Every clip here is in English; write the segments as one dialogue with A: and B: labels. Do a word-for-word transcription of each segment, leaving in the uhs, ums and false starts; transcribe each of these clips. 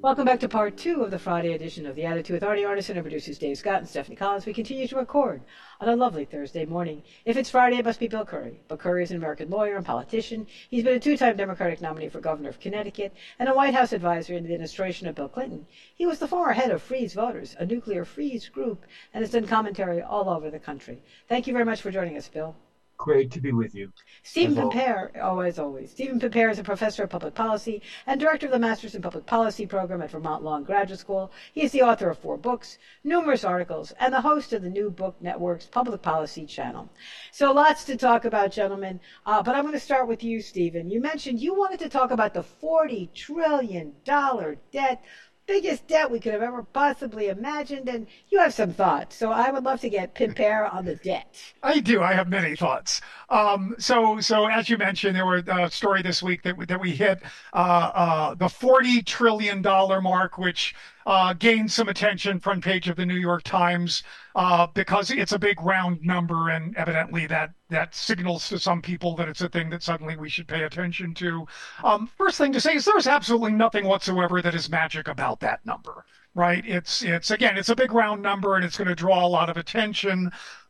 A: Welcome back to part two of the Friday edition of the Attitude Authority. Artisan and producers Dave Scott and Stephanie Collins. We continue to record on a lovely Thursday morning. If it's Friday, it must be Bill Curry. Bill Curry is an American lawyer and politician. He's been a two-time Democratic nominee for governor of Connecticut and a White House advisor in the administration of Bill Clinton. He was the former head of Freeze Voters, a nuclear freeze group, and has done commentary all over the country. Thank you very much for joining us, Bill.
B: Great to be with you.
A: Stephen Pimpare, oh, as always. Stephen Pimpare is a professor of public policy and director of the Masters in Public Policy program at Vermont Law and Graduate School. He is the author of four books, numerous articles, and the host of the New Book Network's Public Policy channel. So lots to talk about, gentlemen. Uh, but I'm going to start with you, Stephen. You mentioned you wanted to talk about the forty trillion dollars debt, biggest debt we could have ever possibly imagined, and you have some thoughts. So I would love to get Pimpare on the debt.
C: I do. I have many thoughts. Um, so, so as you mentioned, there were a story this week that that we hit uh, uh, the forty trillion dollars mark, which uh, gained some attention front page of the New York Times uh, because it's a big round number, and evidently that that signals to some people that it's a thing that suddenly we should pay attention to. Um, first thing to say is there's absolutely nothing whatsoever that is magic about that number. Right. It's it's again, it's a big round number and it's going to draw a lot of attention.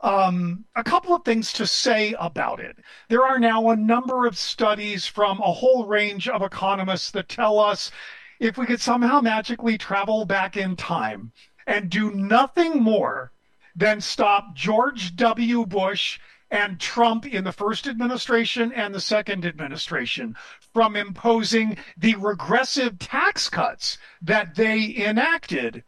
C: Um, a couple of things to say about it. There are now a number of studies from a whole range of economists that tell us if we could somehow magically travel back in time and do nothing more than stop George W. Bush and Trump in the first administration and the second administration from imposing the regressive tax cuts that they enacted,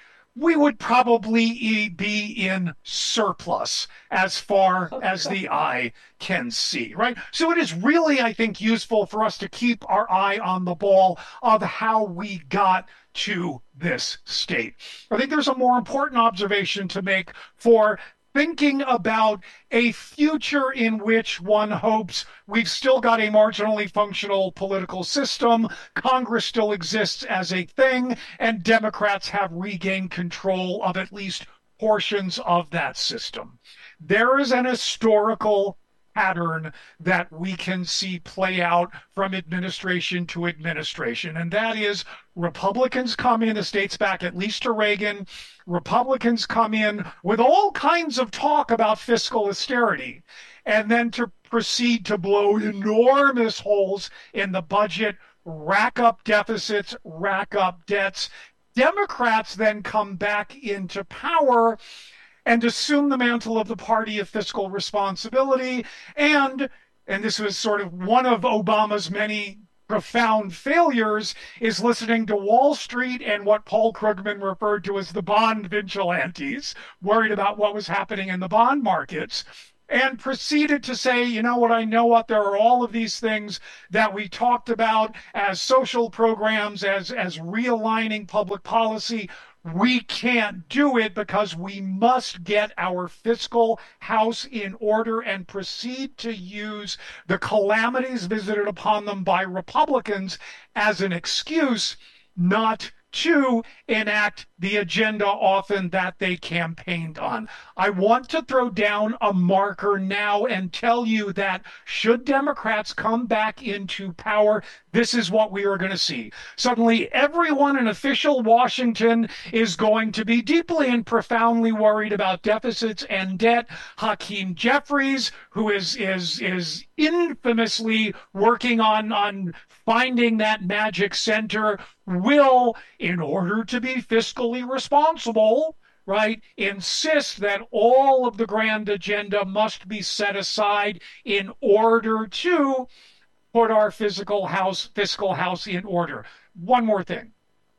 C: we would probably be in surplus as far as the eye can see, right? So it is really, I think, useful for us to keep our eye on the ball of how we got to this state. I think there's a more important observation to make for thinking about a future in which one hopes we've still got a marginally functional political system, Congress still exists as a thing, and Democrats have regained control of at least portions of that system. There is an historical pattern that we can see play out from administration to administration, and that is Republicans come in, this dates back at least to Reagan, Republicans come in with all kinds of talk about fiscal austerity, and then to proceed to blow enormous holes in the budget, rack up deficits, rack up debts. Democrats then come back into power and assume the mantle of the party of fiscal responsibility. And, and this was sort of one of Obama's many profound failures, is listening to Wall Street and what Paul Krugman referred to as the bond vigilantes, worried about what was happening in the bond markets, and proceeded to say, you know what, I know what, there are all of these things that we talked about as social programs, as, as realigning public policy. We can't do it because we must get our fiscal house in order and proceed to use the calamities visited upon them by Republicans as an excuse not to enact the agenda often that they campaigned on. I want to throw down a marker now and tell you that should Democrats come back into power, this is what we are going to see. Suddenly, everyone in official Washington is going to be deeply and profoundly worried about deficits and debt. Hakeem Jeffries, who is is is infamously working on, on finding that magic center, will, in order to be fiscally responsible, right, insist that all of the grand agenda must be set aside in order to put our physical house, fiscal house in order. One more thing.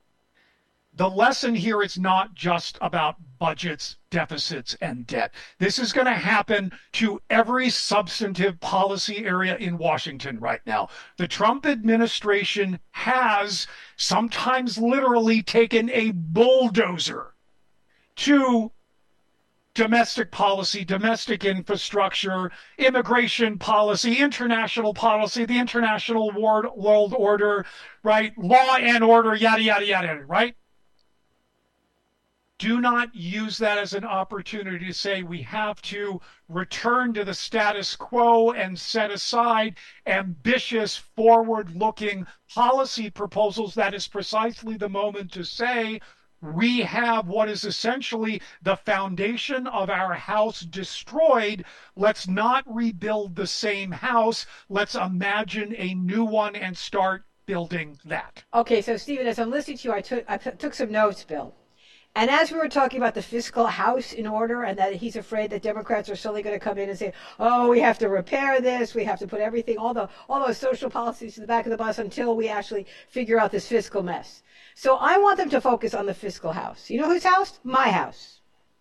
C: The lesson here is not just about budgets, deficits, and debt. This is going to happen to every substantive policy area in Washington right now. The Trump administration has sometimes literally taken a bulldozer to domestic policy, domestic infrastructure, immigration policy, international policy, the international world order, right? Law and order, yada, yada, yada, right? Do not use that as an opportunity to say we have to return to the status quo and set aside ambitious, forward looking policy proposals. That is precisely the moment to say we have what is essentially the foundation of our house destroyed. Let's not rebuild the same house. Let's imagine a new one and start building that.
A: Okay, so Stephen, as I'm listening to you, I took I took some notes, Bill. And as we were talking about the fiscal house in order, and that he's afraid that Democrats are suddenly going to come in and say, "Oh, we have to repair this. We have to put everything, all the all those social policies to the back of the bus until we actually figure out this fiscal mess." So I want them to focus on the fiscal house. You know whose house? My house.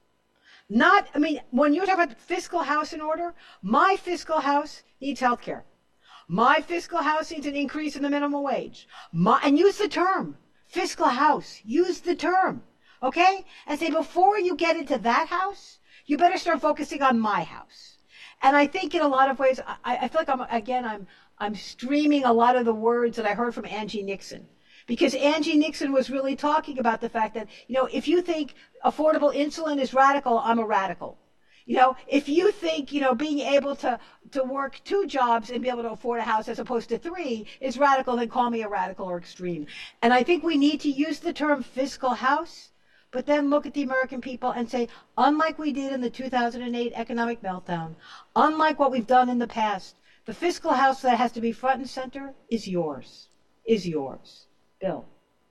A: Not, I mean, when you're talking about fiscal house in order, my fiscal house needs health care. My fiscal house needs an increase in the minimum wage. My, and use the term fiscal house. Use the term. Okay? And say, before you get into that house, you better start focusing on my house. And I think in a lot of ways, I, I feel like I'm, again, I'm, I'm streaming a lot of the words that I heard from Angie Nixon. Because Angie Nixon was really talking about the fact that, you know, if you think affordable insulin is radical, I'm a radical. You know, if you think, you know, being able to, to work two jobs and be able to afford a house as opposed to three is radical, then call me a radical or extreme. And I think we need to use the term fiscal house, but then look at the American people and say, unlike we did in the two thousand eight economic meltdown, unlike what we've done in the past, the fiscal house that has to be front and center is yours, is yours. Bill.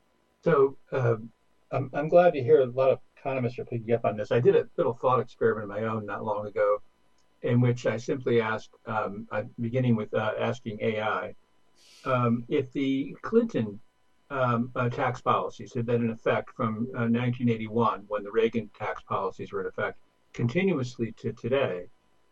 B: So um, I'm, I'm glad to hear a lot of economists are picking up on this. I did a little thought experiment of my own not long ago, in which I simply asked, um, I'm beginning with uh, asking A I, um, if the Clinton Um, uh, tax policies had been in effect from uh, nineteen eighty-one, when the Reagan tax policies were in effect, continuously to today,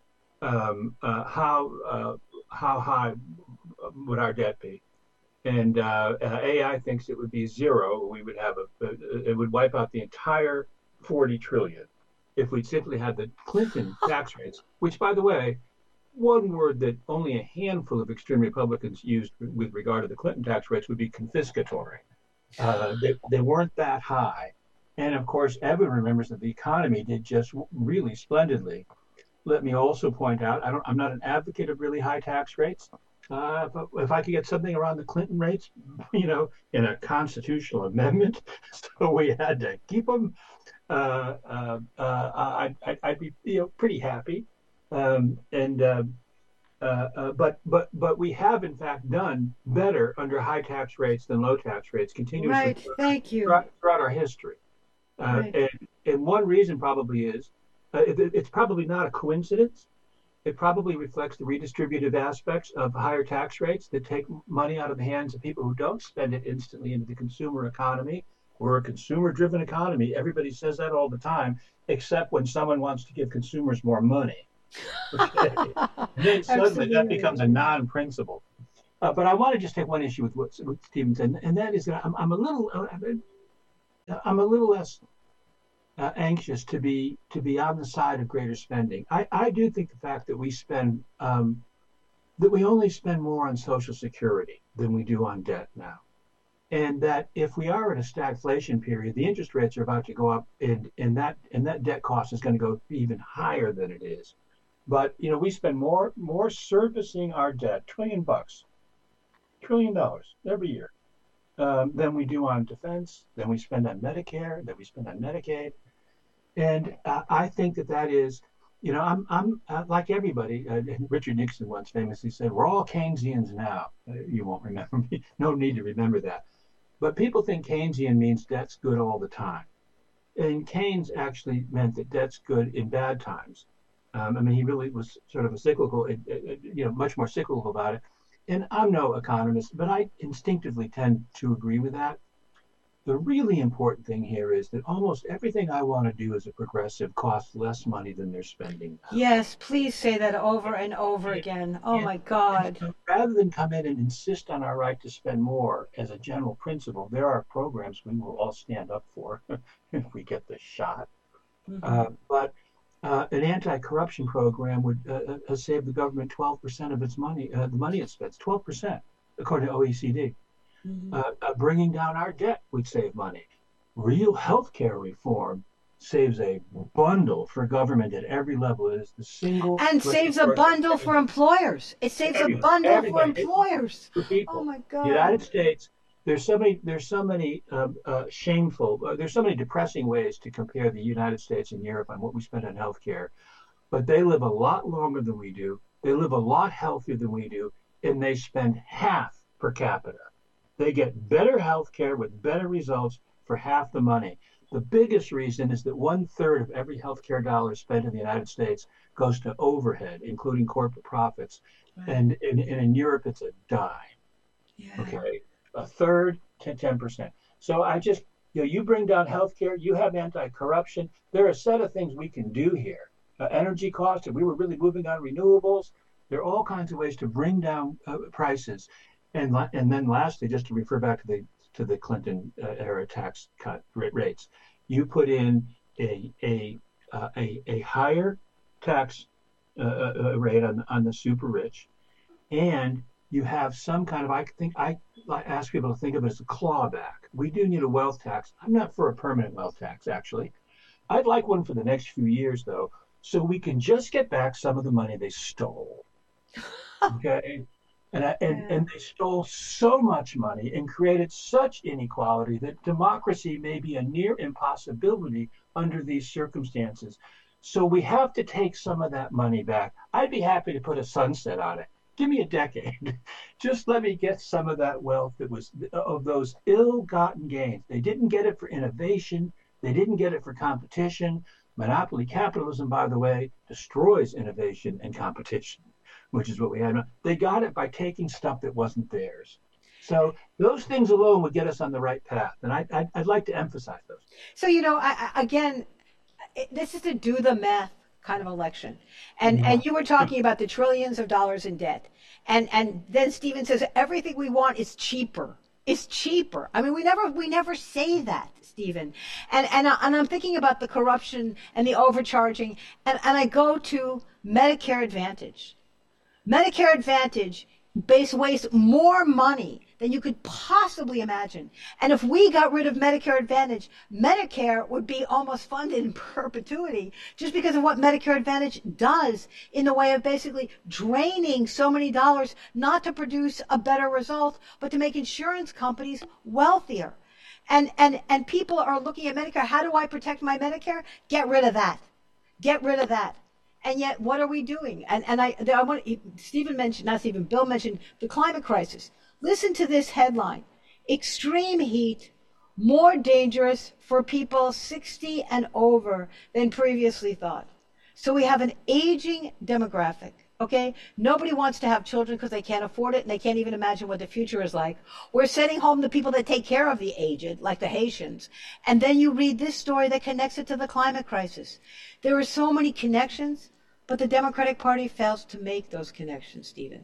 B: um, uh, how uh, how high would our debt be? And uh, uh, A I thinks it would be zero. We would have a, a it would wipe out the entire forty trillion if we simply had the Clinton tax rates, which, by the way, one word that only a handful of extreme Republicans used with regard to the Clinton tax rates would be confiscatory. Uh, they, they weren't that high. And of course, everyone remembers that the economy did just really splendidly. Let me also point out, I don't, I'm not an advocate of really high tax rates. Uh, but if I could get something around the Clinton rates, you know, in a constitutional amendment, so we had to keep them, uh, uh, uh, I'd, I'd be, you know, pretty happy. Um, and uh, uh, uh, but but but we have in fact done better under high tax rates than low tax rates continuously.
A: Right. Thank you.
B: Throughout, throughout our history, uh, right. and and one reason probably is uh, it, it's probably not a coincidence. It probably reflects the redistributive aspects of higher tax rates that take money out of the hands of people who don't spend it instantly into the consumer economy. We're a consumer-driven economy. Everybody says that all the time, except when someone wants to give consumers more money. Okay. Then suddenly that becomes a non-principle. Uh, but I want to just take one issue with what, what Stephen said, and that is that I'm, I'm a little, uh, I'm a little less uh, anxious to be to be on the side of greater spending. I, I do think the fact that we spend um, that we only spend more on Social Security than we do on debt now, and that if we are in a stagflation period, the interest rates are about to go up, and and that and that debt cost is going to go even higher than it is. But, you know, we spend more more servicing our debt, trillion bucks, trillion dollars every year, um, than we do on defense, than we spend on Medicare, than we spend on Medicaid. And uh, I think that that is, you know, I'm I'm uh, like everybody. Uh, Richard Nixon once famously said, "We're all Keynesians now." Uh, you won't remember me. No need to remember that. But people think Keynesian means debt's good all the time. And Keynes actually meant that debt's good in bad times. Um, I mean, he really was sort of a cyclical, uh, uh, you know, much more cyclical about it. And I'm no economist, but I instinctively tend to agree with that. The really important thing here is that almost everything I want to do as a progressive costs less money than they're spending now.
A: Yes, please say that over and over again. Oh,
B: and,
A: my God.
B: And rather than come in and insist on our right to spend more as a general principle, there are programs we will all stand up for if we get the shot. Mm-hmm. Uh, but uh, an anti-corruption program would uh, uh, save the government twelve percent of its money, uh, the money it spends, twelve percent, according to O E C D. Mm-hmm. Uh, uh, bringing down our debt would save money. Real healthcare reform saves a bundle for government at every level. It is the single
A: and saves a bundle for employers. It saves a bundle for employers.
B: For people.
A: Oh my God!
B: The United States. There's so many. There's so many uh, uh, shameful. Uh, there's so many depressing ways to compare the United States and Europe on what we spend on healthcare. But they live a lot longer than we do. They live a lot healthier than we do, and they spend half per capita. They get better healthcare with better results for half the money. The biggest reason is that one third of every healthcare dollar spent in the United States goes to overhead, including corporate profits. Right. And, and, and in Europe, it's a dime. Yeah. Okay, a third to ten percent. So I just, you know, you bring down healthcare, you have anti-corruption. There are a set of things we can do here. Uh, energy costs, if we were really moving on renewables, there are all kinds of ways to bring down uh, prices. And and then lastly, just to refer back to the to the Clinton uh, era tax cut rates, you put in a a uh, a, a higher tax uh, uh, rate on on the super rich, and you have some kind of, I think I, I ask people to think of it as a clawback. We do need a wealth tax. I'm not for a permanent wealth tax, actually. I'd like one for the next few years, though, so we can just get back some of the money they stole. Okay. And, and, yeah. and they stole so much money and created such inequality that democracy may be a near impossibility under these circumstances. So we have to take some of that money back. I'd be happy to put a sunset on it. Give me a decade. Just let me get some of that wealth that was of those ill-gotten gains. They didn't get it for innovation. They didn't get it for competition. Monopoly capitalism, by the way, destroys innovation and competition, which is what we had. They got it by taking stuff that wasn't theirs. So those things alone would get us on the right path. And I, I'd, I'd like to emphasize those.
A: So, you know, I, I, again, it, this is a do the math kind of election. And, mm-hmm. and you were talking about the trillions of dollars in debt. And, and then Stephen says everything we want is cheaper. It's cheaper. I mean, we never we never say that, Stephen. And and, I, and I'm thinking about the corruption and the overcharging. And, and I go to Medicare Advantage. Medicare Advantage base wastes more money than you could possibly imagine. And if we got rid of Medicare Advantage, Medicare would be almost funded in perpetuity just because of what Medicare Advantage does in the way of basically draining so many dollars, not to produce a better result, but to make insurance companies wealthier. And, and, and people are looking at Medicare. How do I protect my Medicare? Get rid of that. Get rid of that. And yet, what are we doing? And and I, I want Stephen mentioned, not Stephen, Bill mentioned the climate crisis. Listen to this headline: extreme heat more dangerous for people sixty and over than previously thought. So we have an aging demographic. Okay, nobody wants to have children because they can't afford it and they can't even imagine what the future is like. We're sending home the people that take care of the aged, like the Haitians. And then you read this story that connects it to the climate crisis. There are so many connections, but the Democratic Party fails to make those connections, Stephen.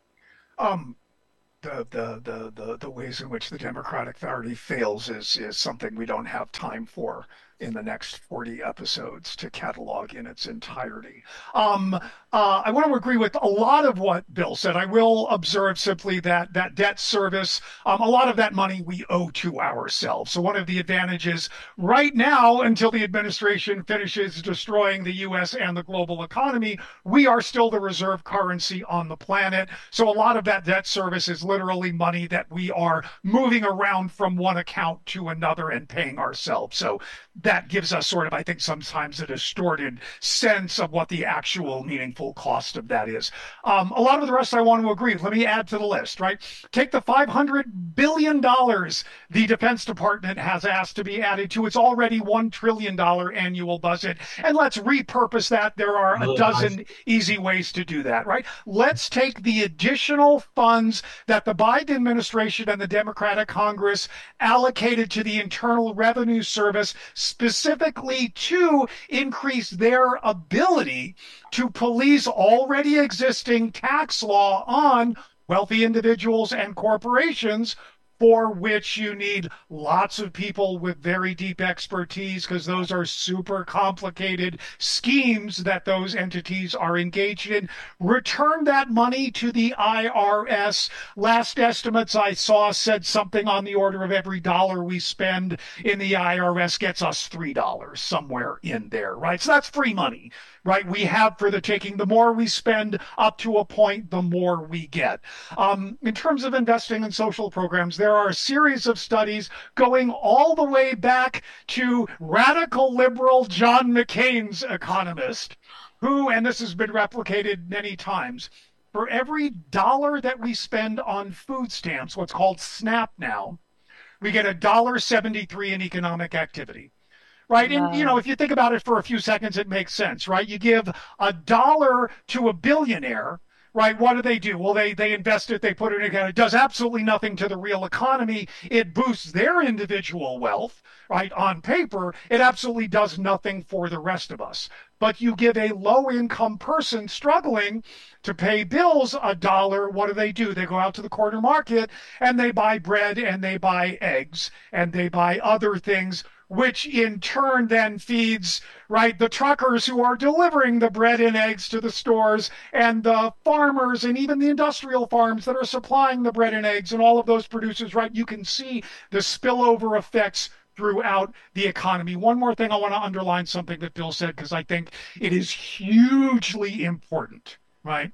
C: Um, the, the, the, the, the ways in which the Democratic Party fails is, is something we don't have time for in the next forty episodes to catalog in its entirety. Um, uh, I want to agree with a lot of what Bill said. I will observe simply that that debt service, um, a lot of that money we owe to ourselves. So one of the advantages right now, until the administration finishes destroying the U S and the global economy, we are still the reserve currency on the planet. So a lot of that debt service is literally money that we are moving around from one account to another and paying ourselves. So that gives us sort of, I think, sometimes a distorted sense of what the actual meaningful cost of that is. Um, a lot of the rest I want to agree. Let me add to the list, right? Take the five hundred billion dollars the Defense Department has asked to be added to its already one trillion dollars annual budget, and let's repurpose that. There are a dozen easy ways to do that, right? Let's take the additional funds that the Biden administration and the Democratic Congress allocated to the Internal Revenue Service specifically to increase their ability to police already existing tax law on wealthy individuals and corporations for which you need lots of people with very deep expertise because those are super complicated schemes that those entities are engaged in. Return that money to the I R S. Last estimates I saw said something on the order of every dollar we spend in the I R S gets us three dollars, somewhere in there, right? So that's free money, right? We have for the taking. The more we spend up to a point, the more we get. Um, in terms of investing in social programs, there are a series of studies going all the way back to radical liberal John McCain's economist, who, and this has been replicated many times, for every dollar that we spend on food stamps, what's called SNAP now, we get a dollar seventy-three in economic activity. Right. And, you know, if you think about it for a few seconds, it makes sense, right? You give a dollar to a billionaire, right? What do they do? Well, they they invest it, they put it in account. It does absolutely nothing to the real economy. It boosts their individual wealth, right? On paper, it absolutely does nothing for the rest of us. But you give a low-income person struggling to pay bills a dollar, what do they do? They go out to the corner market and they buy bread and they buy eggs and they buy other things, which in turn then feeds, right, the truckers who are delivering the bread and eggs to the stores and the farmers and even the industrial farms that are supplying the bread and eggs and all of those producers, right? You can see the spillover effects throughout the economy. One more thing, I want to underline something that Bill said because I think it is hugely important, right?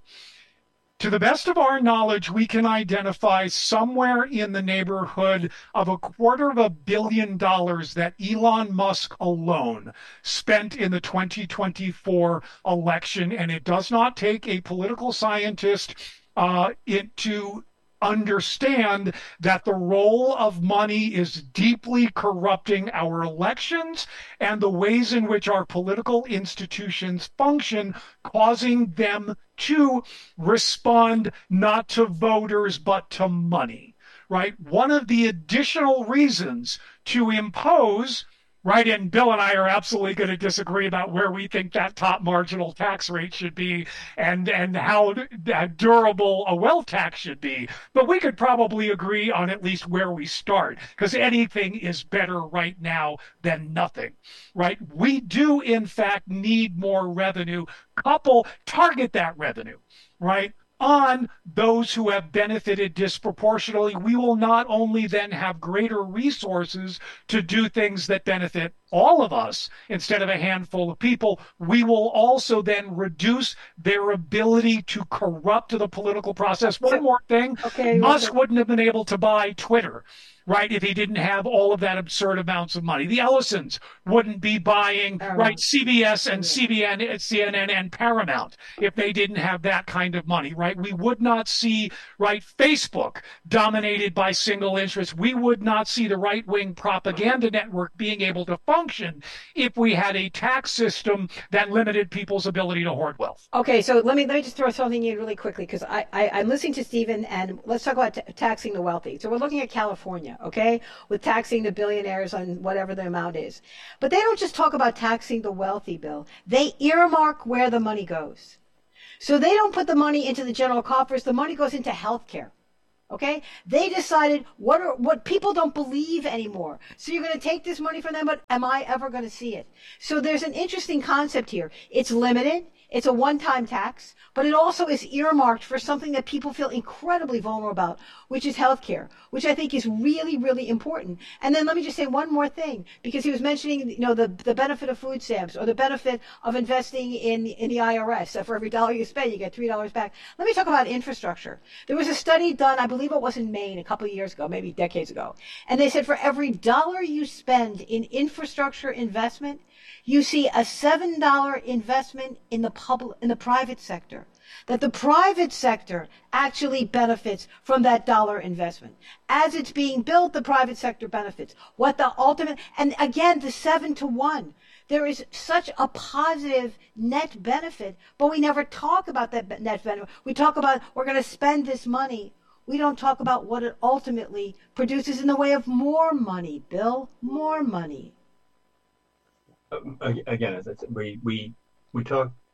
C: To the best of our knowledge, we can identify somewhere in the neighborhood of a quarter of a billion dollars that Elon Musk alone spent in the twenty twenty-four election. And it does not take a political scientist uh, it, to understand that the role of money is deeply corrupting our elections and the ways in which our political institutions function, causing them to respond not to voters but to money, right? One of the additional reasons to impose, right, and Bill and I are absolutely going to disagree about where we think that top marginal tax rate should be and, and how durable a wealth tax should be. But we could probably agree on at least where we start, because anything is better right now than nothing, right? We do, in fact, need more revenue. Couple, target that revenue, right, on those who have benefited disproportionately. We will not only then have greater resources to do things that benefit all of us instead of a handful of people, we will also then reduce their ability to corrupt the political process. One more thing, okay, Musk wouldn't have been able to buy Twitter, right, if he didn't have all of that absurd amounts of money. The Ellisons wouldn't be buying, Paramount. right, C B S and C B N, C N N and Paramount if they didn't have that kind of money, right? We would not see, right, Facebook dominated by single interests. We would not see the right-wing propaganda network being able to function if we had a tax system that limited people's ability to hoard wealth.
A: Okay, so let me let me just throw something in really quickly, because I, I, I'm listening to Stephen, and let's talk about t- taxing the wealthy. So we're looking at California, okay, with taxing the billionaires on whatever the amount is. But they don't just talk about taxing the wealthy, Bill. They earmark where the money goes. So they don't put the money into the general coffers. The money goes into healthcare. Okay, they decided what are what people don't believe anymore. So you're going to take this money from them, but am I ever going to see it? So there's an interesting concept here. It's limited. It's a one-time tax, but it also is earmarked for something that people feel incredibly vulnerable about, which is healthcare, which I think is really, really important. And then let me just say one more thing, because he was mentioning, you know, the, the benefit of food stamps or the benefit of investing in, in the I R S. So for every dollar you spend, you get three dollars back. Let me talk about infrastructure. There was a study done, I believe it was in Maine a couple of years ago, maybe decades ago. And they said for every dollar you spend in infrastructure investment, you see a seven dollars investment in the public, in the private sector. That the private sector actually benefits from that dollar investment. As it's being built, the private sector benefits. What the ultimate, and again, the seven to one. There is such a positive net benefit, but we never talk about that net benefit. We talk about we're going to spend this money. We don't talk about what it ultimately produces in the way of more money, Bill, more money.
B: Um, again, as I said, we we we talk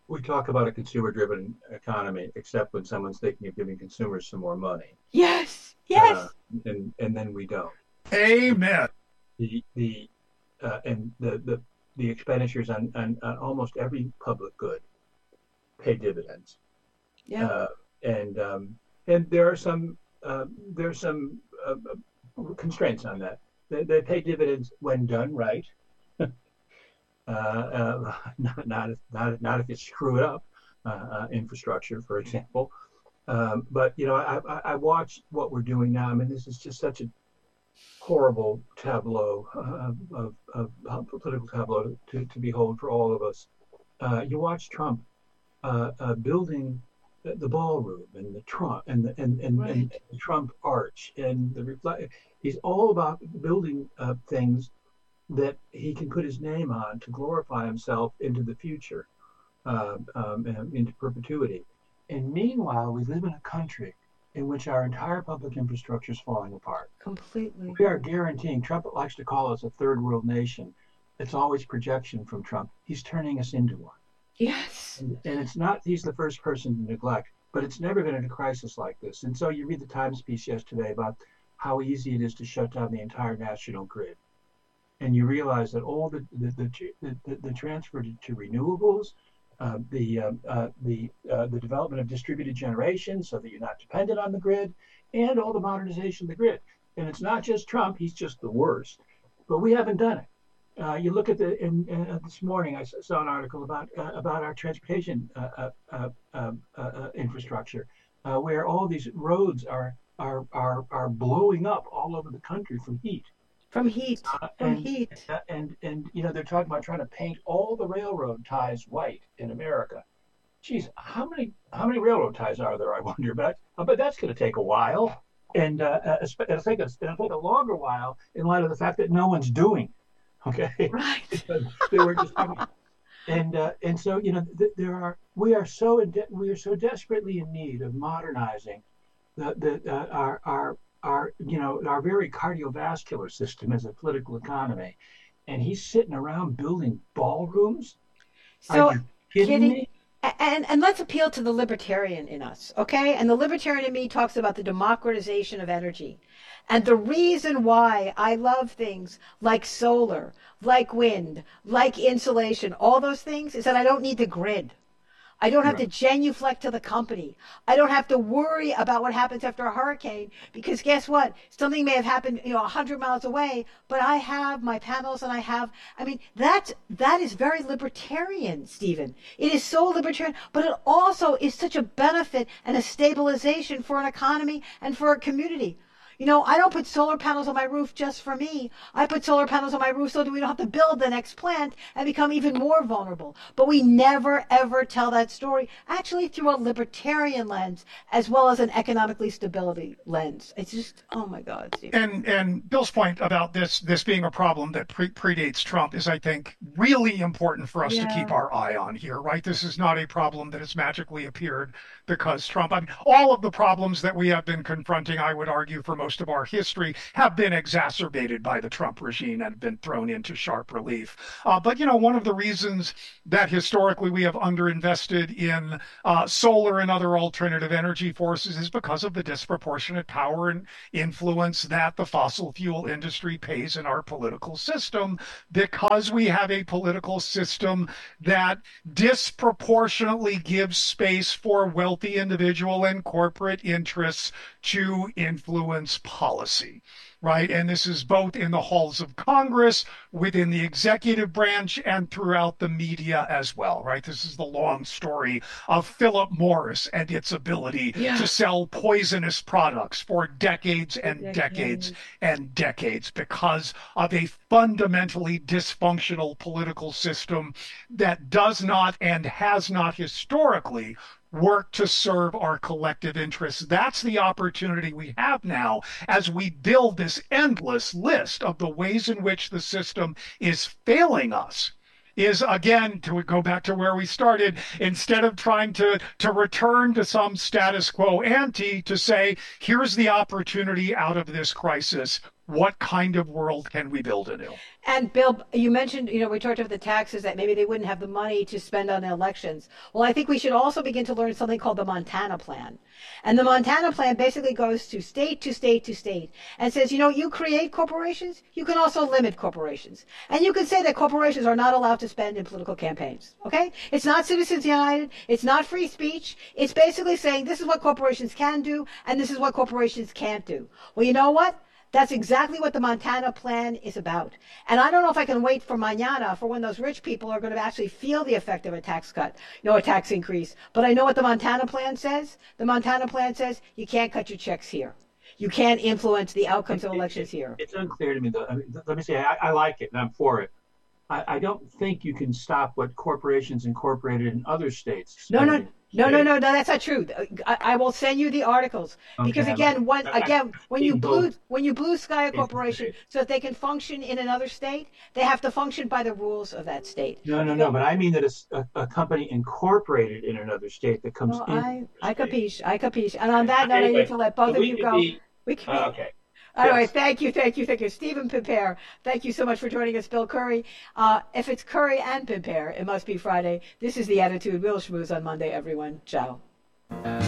B: we talk about a consumer-driven economy, except when someone's thinking of giving consumers some more money,
A: Yes,
B: uh,
A: yes,
B: and and then we don't.
C: Amen.
B: The the uh, and the, the the expenditures on, on, on almost every public good pay dividends,
A: yeah,
B: uh, and um, and there are some uh, there are some uh, constraints on that. They, they pay dividends when done right. Uh, uh, not, not, if, not, not if you screw it up, uh, uh, infrastructure, for example. Um, but, you know, I, I, I watch what we're doing now. I mean, this is just such a horrible tableau uh, of, of, of political tableau to, to behold for all of us. Uh, you watch Trump uh, uh, building the, the ballroom and the Trump and the, and, and,
A: right.
B: and the Trump arch and the reflect. He's all about building uh, things that he can put his name on to glorify himself into the future, uh, um, into perpetuity. And meanwhile, we live in a country in which our entire public infrastructure is falling apart.
A: Completely.
B: We are guaranteeing, Trump likes to call us a third world nation. It's always projection from Trump. He's turning us into one.
A: Yes.
B: And, and it's not, he's the first person to neglect, but it's never been in a crisis like this. And so you read the Times piece yesterday about how easy it is to shut down the entire national grid. And you realize that all the the the, the, the transfer to, to renewables, uh, the uh, uh, the uh, the development of distributed generation, so that you're not dependent on the grid, and all the modernization of the grid. And it's not just Trump; he's just the worst. But we haven't done it. Uh, you look at the in, in, uh, this morning. I saw an article about uh, about our transportation uh, uh, uh, uh, infrastructure, uh, where all these roads are are are are blowing up all over the country from heat.
A: From heat.
B: Uh,
A: From
B: and,
A: heat.
B: and and and you know they're talking about trying to paint all the railroad ties white in America. Geez, how many how many railroad ties are there? I wonder. But I bet that's going to take a while, and uh, it'll take a it'll take a longer while in light of the fact that no one's doing. Okay,
A: Right.
B: they were just talking. And uh, and so you know th- there are we are so in de- we are so desperately in need of modernizing the the uh, our our our you know our very cardiovascular system as a political economy, and he's sitting around building ballrooms. Are
A: So,
B: you kidding
A: kidding.
B: me?
A: And and let's appeal to the libertarian in us, okay? And the libertarian in me talks about the democratization of energy. And the reason why I love things like solar, like wind, like insulation, all those things is that I don't need the grid. I don't have
B: Right.
A: to genuflect to the company. I don't have to worry about what happens after a hurricane because guess what? Something may have happened, you know, a hundred miles away, but I have my panels and I have, I mean, that's, that is very libertarian, Stephen. It is so libertarian, but it also is such a benefit and a stabilization for an economy and for a community. You know, I don't put solar panels on my roof just for me. I put solar panels on my roof so that we don't have to build the next plant and become even more vulnerable. But we never, ever tell that story, actually through a libertarian lens as well as an economically stability lens. It's just, oh my God, Steve.
C: And and Bill's point about this this being a problem that pre predates Trump is, I think, really important for us to keep
A: Yeah.
C: our eye on here, right? This is not a problem that has magically appeared because Trump. I mean, all of the problems that we have been confronting, I would argue, for most of our history, have been exacerbated by the Trump regime and have been thrown into sharp relief. Uh, but you know, one of the reasons that historically we have underinvested in uh, solar and other alternative energy forces is because of the disproportionate power and influence that the fossil fuel industry pays in our political system, because we have a political system that disproportionately gives space for wealthy individual and corporate interests to influence policy. Right. And this is both in the halls of Congress, within the executive branch, and throughout the media as well. Right. This is the long story of Philip Morris and its ability
A: Yeah.
C: to sell poisonous products for decades and
A: Decades.
C: decades and decades because of a fundamentally dysfunctional political system that does not and has not historically work to serve our collective interests. That's the opportunity we have now as we build this endless list of the ways in which the system is failing us. Is again, to go back to where we started, instead of trying to, to return to some status quo ante, to say, here's the opportunity out of this crisis. what kind of world can we build anew?
A: And Bill, you mentioned, you know, we talked about the taxes that maybe they wouldn't have the money to spend on the elections. Well, I think we should also begin to learn something called the Montana Plan. And the Montana Plan basically goes to state to state to state and says, you know, you create corporations, you can also limit corporations. And you can say that corporations are not allowed to spend in political campaigns. Okay? It's not Citizens United. It's not free speech. It's basically saying this is what corporations can do and this is what corporations can't do. Well, you know what? That's exactly what the Montana Plan is about. And I don't know if I can wait for mañana, for when those rich people are going to actually feel the effect of a tax cut, you know, a tax increase. But I know what the Montana Plan says. The Montana Plan says you can't cut your checks here. You can't influence the outcomes of elections here.
B: It's unclear to me, though. I mean, let me say, I, I like it and I'm for it. I, I don't think you can stop what corporations incorporated in other states.
A: No, no. No, no, no, no, that's not true. I, I will send you the articles because
B: Okay,
A: again, when
B: I-
A: again, when you
B: in
A: blue
B: both
A: when you blue sky a corporation
B: states.
A: so that they can function in another state, they have to function by the rules of that state.
B: No, no, no. But I mean that it's a, a company incorporated in another state that comes
A: Well,
B: in.
A: I I capiche, I capiche. And on that note, I
B: Anyway,
A: need to let both
B: so
A: of
B: we
A: you
B: could
A: go.
B: be-
A: We can.
B: Uh, okay.
A: Anyway,
B: Yes.
A: thank you, thank you, thank you, Stephen Pimpare. Thank you so much for joining us, Bill Curry. Uh, if it's Curry and Pimpare, it must be Friday. This is the Attitude. We'll schmooze on Monday, everyone. Ciao.